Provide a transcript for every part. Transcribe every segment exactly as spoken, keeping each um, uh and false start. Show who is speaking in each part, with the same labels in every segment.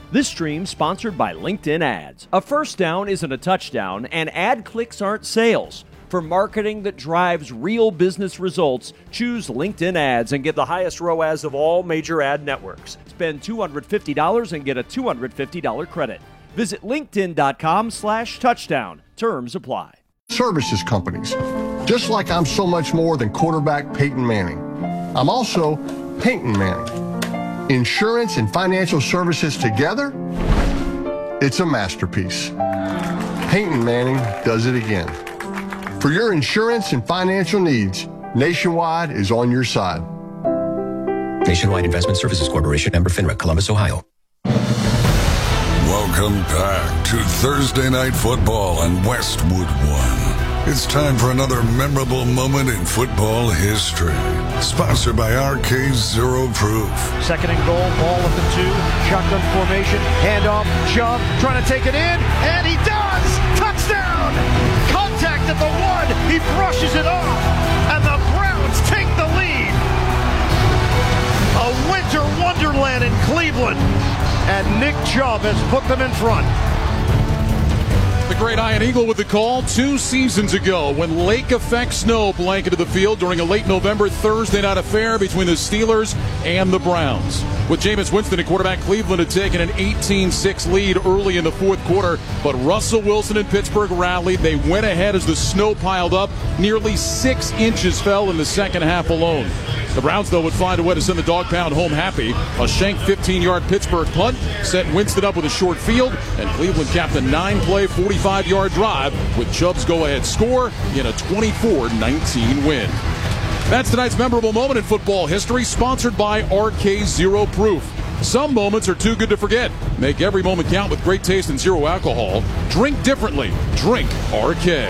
Speaker 1: This stream sponsored by LinkedIn Ads. A first down isn't a touchdown, and ad clicks aren't sales. For marketing that drives real business results, choose LinkedIn Ads and get the highest R O A S of all major ad networks. Spend two hundred fifty dollars and get a two hundred fifty dollars credit. Visit linkedin.com slash touchdown. Terms apply.
Speaker 2: Services companies. Just like I'm so much more than quarterback Peyton Manning, I'm also Peyton Manning. Insurance and financial services together, it's a masterpiece. Peyton Manning does it again. For your insurance and financial needs, Nationwide is on your side.
Speaker 3: Nationwide Investment Services Corporation, member FINRA, Columbus, Ohio.
Speaker 4: Welcome back to Thursday Night Football on Westwood One. It's time for another memorable moment in football history. Sponsored by R K Zero Proof.
Speaker 5: Second and goal, ball at the two, shotgun formation, handoff, Chubb, trying to take it in, and he does! Touchdown! Contact at the one, he brushes it off, and the Browns take the lead. A winter wonderland in Cleveland, and Nick Chubb has put them in front.
Speaker 6: The great Iron Eagle with the call two seasons ago when lake effect snow blanketed the field during a late November Thursday night affair between the Steelers and the Browns. With Jameis Winston at quarterback, Cleveland had taken an eighteen six lead early in the fourth quarter, but Russell Wilson and Pittsburgh rallied. They went ahead as the snow piled up. Nearly six inches fell in the second half alone. The Browns, though, would find a way to send the dog pound home happy. A Schenck fifteen-yard Pittsburgh punt set Winston up with a short field, and Cleveland capped a nine-play, forty-five-yard drive with Chubb's go-ahead score in a twenty-four nineteen win. That's tonight's memorable moment in football history, sponsored by R K Zero Proof. Some moments are too good to forget. Make every moment count with great taste and zero alcohol. Drink differently. Drink R K.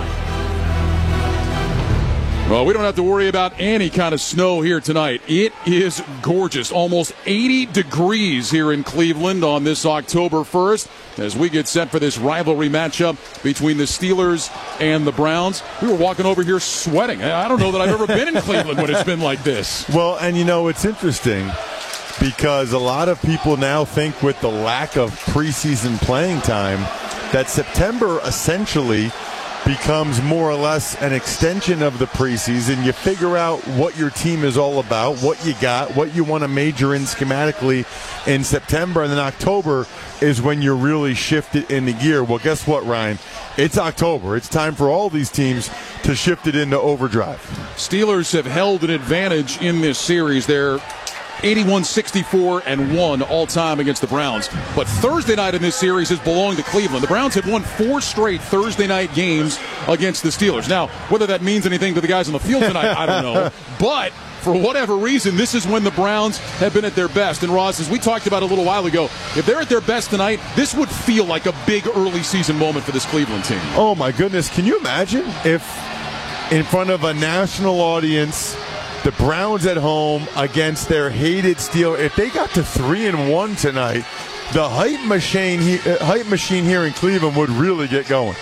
Speaker 6: Well, we don't have to worry about any kind of snow here tonight. It is gorgeous. Almost eighty degrees here in Cleveland on this October first as we get set for this rivalry matchup between the Steelers and the Browns. We were walking over here sweating. I don't know that I've ever been in Cleveland when it's been like this.
Speaker 7: Well, and you know, it's interesting because a lot of people now think with the lack of preseason playing time that September essentially becomes more or less an extension of the preseason. You figure out what your team is all about, what you got, what you want to major in schematically in September, and then October is when you're really shifted into gear. Well, guess what, Ryan? It's October. It's time for all these teams to shift it into overdrive.
Speaker 6: Steelers have held an advantage in this series. They're eighty-one sixty-four and one all-time against the Browns. But Thursday night in this series has belonged to Cleveland. The Browns have won four straight Thursday night games against the Steelers. Now, whether that means anything to the guys on the field tonight, I don't know. But for whatever reason, this is when the Browns have been at their best. And, Ross, as we talked about a little while ago, if they're at their best tonight, this would feel like a big early season moment for this Cleveland team.
Speaker 7: Oh, my goodness. Can you imagine if in front of a national audience – the Browns at home against their hated Steelers, if they got to three and one tonight, the hype machine, uh, hype machine here in Cleveland would really get going.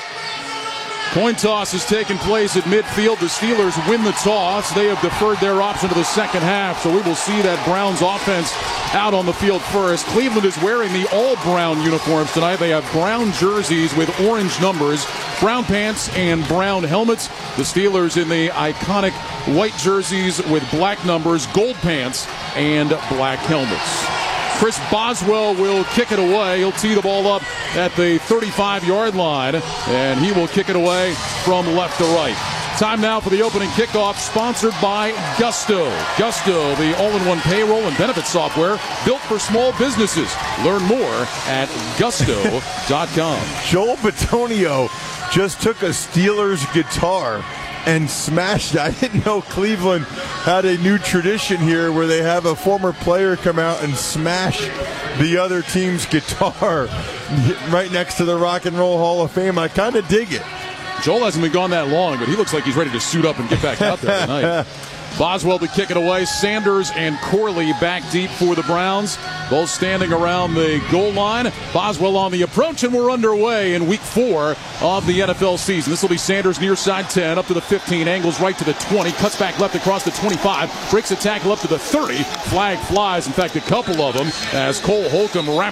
Speaker 6: Coin toss is taking place at midfield. The Steelers win the toss. They have deferred their option to the second half, so we will see that Browns offense out on the field first. Cleveland is wearing the all-brown uniforms tonight. They have brown jerseys with orange numbers, brown pants, and brown helmets. The Steelers in the iconic white jerseys with black numbers, gold pants, and black helmets. Chris Boswell will kick it away. He'll tee the ball up at the thirty-five-yard line, and he will kick it away from left to right. Time now for the opening kickoff, sponsored by Gusto. Gusto, the all-in-one payroll and benefit software built for small businesses. Learn more at gusto dot com.
Speaker 7: Joel Bitonio just took a Steelers guitar and smashed it. I didn't know Cleveland had a new tradition here where they have a former player come out and smash the other team's guitar right next to the Rock and Roll Hall of Fame. I kind of dig it.
Speaker 6: Joel hasn't been gone that long, but he looks like he's ready to suit up and get back out there tonight. Boswell to kick it away. Sanders and Corley back deep for the Browns, both standing around the goal line. Boswell on the approach, and we're underway in week four of the N F L season. This will be Sanders near side ten, up to the fifteen, angles right to the twenty, cuts back left across the twenty-five, breaks a tackle up to the thirty. Flag flies, in fact, a couple of them, as Cole Holcomb wraps